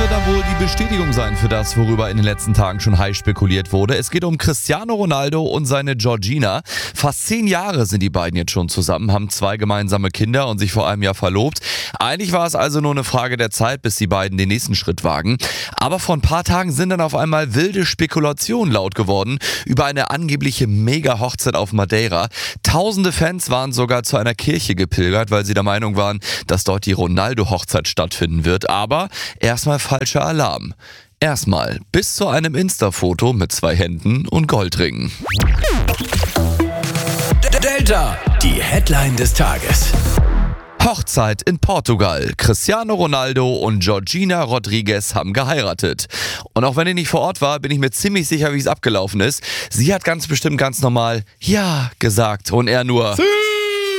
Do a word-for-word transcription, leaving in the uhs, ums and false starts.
wird dann wohl die Bestätigung sein für das, worüber in den letzten Tagen schon heiß spekuliert wurde. Es geht um Cristiano Ronaldo und seine Georgina. Fast zehn Jahre sind die beiden jetzt schon zusammen, haben zwei gemeinsame Kinder und sich vor einem Jahr verlobt. Eigentlich war es also nur eine Frage der Zeit, bis die beiden den nächsten Schritt wagen. Aber vor ein paar Tagen sind dann auf einmal wilde Spekulationen laut geworden über eine angebliche Mega-Hochzeit auf Madeira. Tausende Fans waren sogar zu einer Kirche gepilgert, weil sie der Meinung waren, dass dort die Ronaldo-Hochzeit stattfinden wird. Aber erstmal falscher Alarm. Erstmal bis zu einem Insta-Foto mit zwei Händen und Goldringen. Delta, die Headline des Tages. Hochzeit in Portugal. Cristiano Ronaldo und Georgina Rodriguez haben geheiratet. Und auch wenn ich nicht vor Ort war, bin ich mir ziemlich sicher, wie es abgelaufen ist. Sie hat ganz bestimmt ganz normal Ja gesagt und er nur...